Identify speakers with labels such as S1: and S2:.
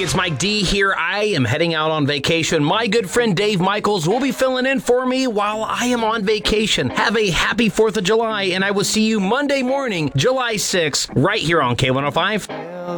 S1: it's Mike D here. I am heading out on vacation. My good friend Dave Michaels will be filling in for me while I am on vacation. Have a happy 4th of July, and I will see you Monday morning, July 6th, right here on K105.